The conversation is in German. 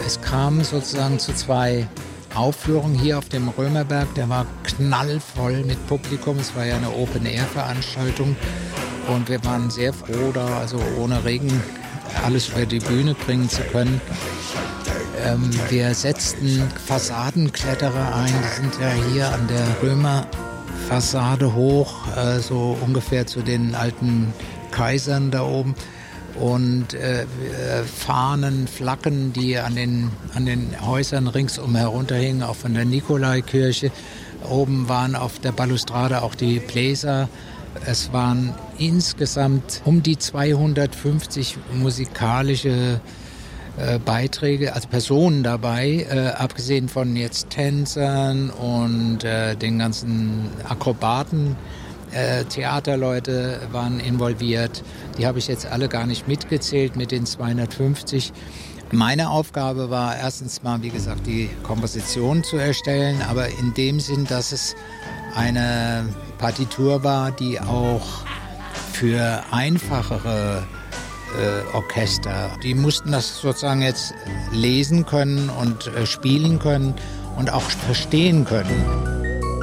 Es kam sozusagen zu 2 Aufführungen hier auf dem Römerberg. Der war knallvoll mit Publikum. Es war ja eine Open-Air-Veranstaltung. Und wir waren sehr froh, da also ohne Regen alles über die Bühne bringen zu können. Wir setzten Fassadenkletterer ein. Die sind ja hier an der Römerfassade hoch, so ungefähr zu den alten Kaisern da oben. Und Fahnen, Flaggen, die an den Häusern ringsum herunterhingen, auch von der Nikolaikirche. Oben waren auf der Balustrade auch die Bläser. Es waren insgesamt um die 250 musikalische Beiträge, also Personen dabei, abgesehen von jetzt Tänzern und den ganzen Akrobaten. Theaterleute waren involviert. Die habe ich jetzt alle gar nicht mitgezählt mit den 250. Meine Aufgabe war erstens mal, wie gesagt, die Komposition zu erstellen, aber in dem Sinn, dass es eine Partitur war, die auch für einfachere Orchester, die mussten das sozusagen jetzt lesen können und spielen können und auch verstehen können.